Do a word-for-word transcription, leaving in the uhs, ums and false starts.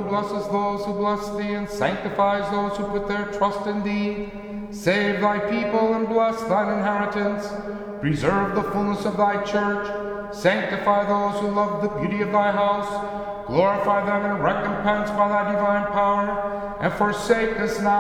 blesses those who bless thee, and sanctifies those who put their trust in thee. Save thy people and bless thine inheritance. Preserve the fullness of thy church. Sanctify those who love the beauty of thy house. Glorify them in recompense by thy divine power, and forsake us not